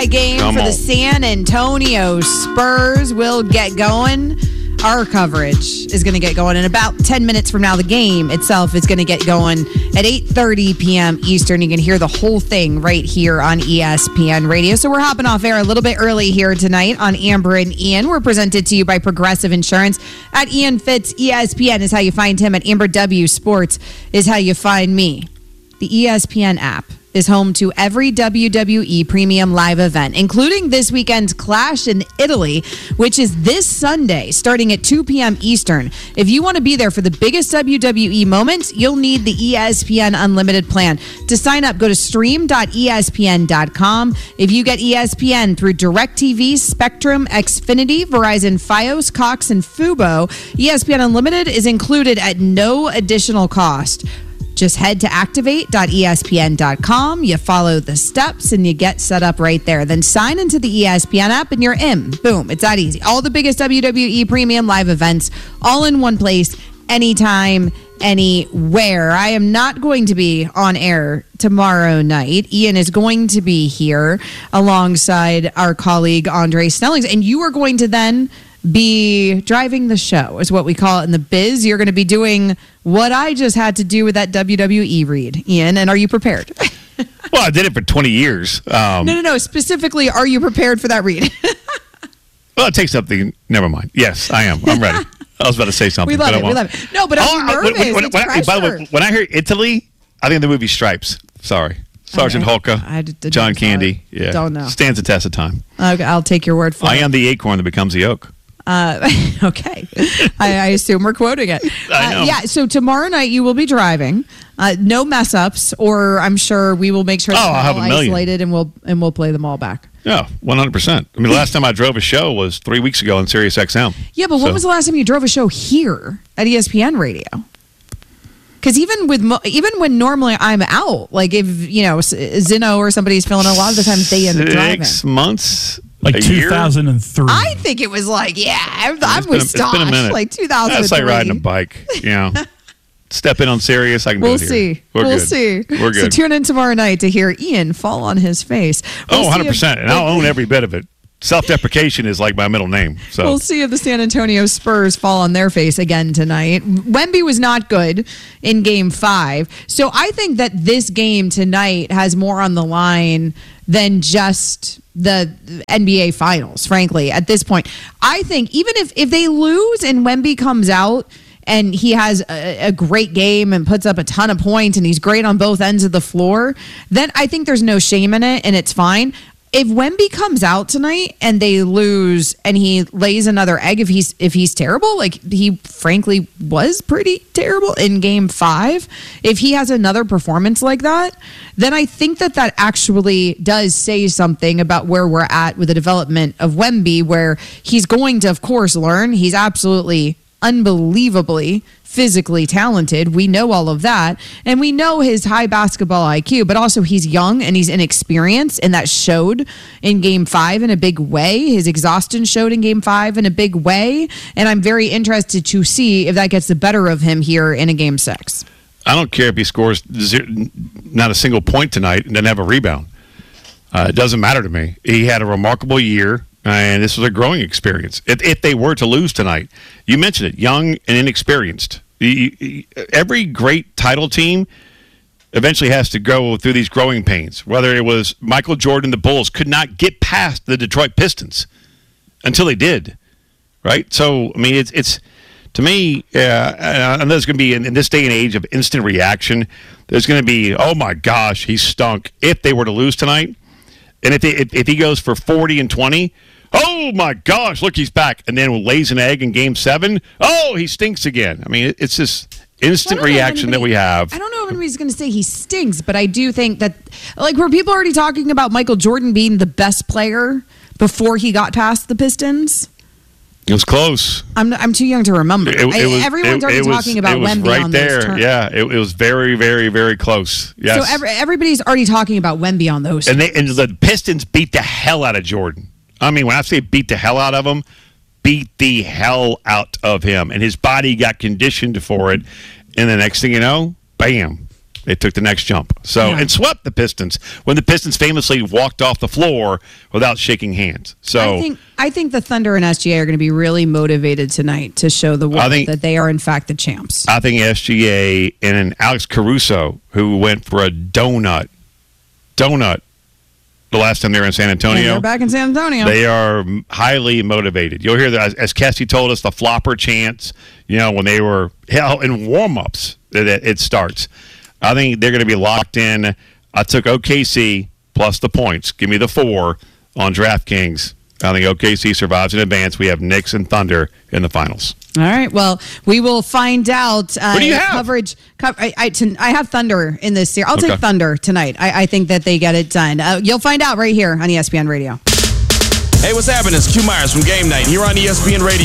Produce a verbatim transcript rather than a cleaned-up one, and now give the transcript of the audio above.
night game Come for on. the San Antonio Spurs will get going. Our coverage is going to get going in about ten minutes from now. The game itself is going to get going at eight thirty p.m. Eastern. You can hear the whole thing right here on E S P N Radio. So we're hopping off air a little bit early here tonight on Amber and Ian. We're presented to you by Progressive Insurance. At Ian Fitz, E S P N is how you find him. At Amber W Sports is how you find me. The E S P N app is home to every W W E premium live event, including this weekend's Clash in Italy, which is this Sunday, starting at two p.m. Eastern. If you want to be there for the biggest W W E moments, you'll need the E S P N Unlimited plan. To sign up, go to stream dot E S P N dot com. If you get E S P N through DirecTV, Spectrum, Xfinity, Verizon, Fios, Cox, and Fubo, E S P N Unlimited is included at no additional cost. Just head to activate dot E S P N dot com. You follow the steps and you get set up right there. Then sign into the E S P N app and you're in. Boom. It's that easy. All the biggest W W E premium live events all in one place, anytime, anywhere. I am not going to be on air tomorrow night. Ian is going to be here alongside our colleague Andre Snellings, and you are going to then be driving the show, is what we call it in the biz. You're going to be doing what I just had to do with that W W E read, Ian, and are you prepared? Well, I did it for twenty years. Um, no, no, no. Specifically, are you prepared for that read? well, it takes something. Never mind. Yes, I am. I'm ready. I was about to say something. We love but it. I we love it. No, but I'm Oh, nervous. when- when- it's when I- by the way, pressure. when I hear Italy, I think the movie Stripes. Sorry. Sergeant I- Hulka, I d- did John not saw Candy. it. Yeah. Don't know. Stands the test of time. Okay, I'll take your word for I it. am the acorn that becomes the oak. Uh, okay. I, I assume we're quoting it. I know. Uh, yeah, so tomorrow night you will be driving. Uh, no mess ups, or I'm sure we will make sure Oh, that I'll we're have all a million. isolated and we'll and we'll play them all back. Yeah, one hundred percent. I mean, the last time I drove a show was three weeks ago on Sirius X M. Yeah, but when So- was the last time you drove a show here at E S P N Radio? Because even with mo- even when normally I'm out, like if you know S- Zeno or somebody's filling, a lot of the times they end up driving. Six months? Like a two year? thousand three. I think it was like, yeah, I'm, I'm It's been a- with it's been a Stosh, minute. like two thousand three. That's like riding a bike. You know, step in on Sirius. I can We'll do it see. here. We're we'll good. see. We're So good. tune in tomorrow night to hear Ian fall on his face. We'll oh, see one hundred percent. if- And I'll own every bit of it. Self-deprecation is like my middle name. So We'll see if the San Antonio Spurs fall on their face again tonight. Wemby was not good in game five. So I think that this game tonight has more on the line than just the N B A finals, frankly, at this point. I think even if, if they lose and Wemby comes out and he has a, a great game and puts up a ton of points and he's great on both ends of the floor, then I think there's no shame in it and it's fine. If Wemby comes out tonight and they lose and he lays another egg, if he's if he's terrible, like he frankly was pretty terrible in game five, if he has another performance like that, then I think that that actually does say something about where we're at with the development of Wemby, where he's going to, of course, learn. He's absolutely unbelievably physically talented. We know all of that. And we know his high basketball I Q, but also he's young and he's inexperienced. And that showed in game five in a big way. His exhaustion showed in game five in a big way. And I'm very interested to see if that gets the better of him here in a game six. I don't care if he scores zero, not a single point tonight and doesn't have a rebound. Uh, it doesn't matter to me. He had a remarkable year, and this was a growing experience. If, if they were to lose tonight, you mentioned it, young and inexperienced. You- you- Every great title team eventually has to go through these growing pains. Whether it was Michael Jordan, the Bulls could not get past the Detroit Pistons until they did, right? So, I mean, it's it's to me, uh, I know there's going to be, in, in this day and age of instant reaction, there's going to be, oh my gosh, he stunk if they were to lose tonight. And if, they, if if he goes for forty and twenty, oh my gosh, look, he's back. And then lays an egg in game seven, oh, he stinks again. I mean, it, it's this instant Well, I don't know if reaction that anybody- we have. I don't know if anybody's going to say he stinks, but I do think that, like, were people already talking about Michael Jordan being the best player before he got past the Pistons? It was close. I'm I'm too young to remember. It, it I, was, everyone's it, already it was, talking about it was Wemby right on there. those terms. Yeah, it, it was very, very, very close. Yes. So every, everybody's already talking about Wemby on those. and they and the Pistons beat the hell out of Jordan. I mean, when I say beat the hell out of him, beat the hell out of him, and his body got conditioned for it. And the next thing you know, bam, They took the next jump. So Yeah. and swept the Pistons when the Pistons famously walked off the floor without shaking hands. So I think I think the Thunder and S G A are going to be really motivated tonight to show the world think- that they are in fact the champs. I think S G A and then Alex Caruso, who went for a donut, donut the last time they were in San And Antonio. they're back in San Antonio. They are highly motivated. You'll hear that, as, as Cassie told us, the flopper chants, you know, when they were, hell, in warm-ups, that it, it starts. I think they're going to be locked in. I took O K C plus the points. Give me the four on DraftKings. I think O K C survives in advance. We have Knicks and Thunder in the finals. All right. Well, we will find out. Uh, What do you have? Coverage. Co- I, I, ton- I have Thunder in this series. I'll Okay. take Thunder tonight. I, I think that they get it done. Uh, you'll find out right here on E S P N Radio. Hey, what's happening? It's Q Myers from Game Night here on E S P N Radio.